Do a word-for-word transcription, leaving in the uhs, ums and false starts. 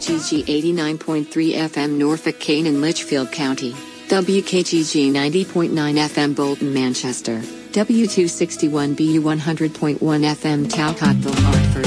G G eighty-nine point three F M Norfolk, Kane and Litchfield County, W K G G ninety point nine F M Bolton, Manchester, W two sixty-one B U one hundred point one F M Talcottville, Hartford.